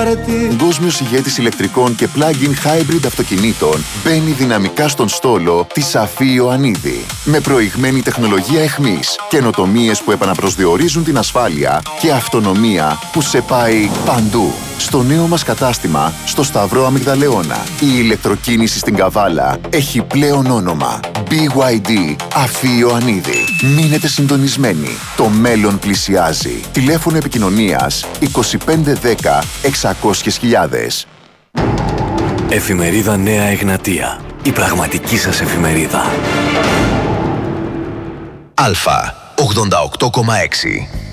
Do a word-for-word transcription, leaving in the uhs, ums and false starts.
χάρτη. Παγκόσμιος ηγέτης ηλεκτρικών και plug-in hybrid αυτοκινήτων μπαίνει δυναμικά στον στόλο τη Σαφή Ιωαννίδη. Με προηγμένη τεχνολογία εχμής, καινοτομίες που επαναπροσδιορίζουν την ασφάλεια και αυτονομία που σε πάει παντού. Στο νέο μας κατάστημα, στο Σταυρό Αμυγδαλεώνα, η ηλεκτροκίνηση στην Καβάλα έχει πλέον όνομα μπι γουάι ντι Αφή Ιωαννίδη. Μείνετε συντονισμένοι. Το μέλλον πλησιάζει. Τηλέφωνο επικοινωνίας είκοσι πέντε δέκα εξακόσιες χιλιάδες. Εφημερίδα Νέα Εγνατία. Η πραγματική σας εφημερίδα. Αλφα ογδόντα οκτώ κόμμα έξι.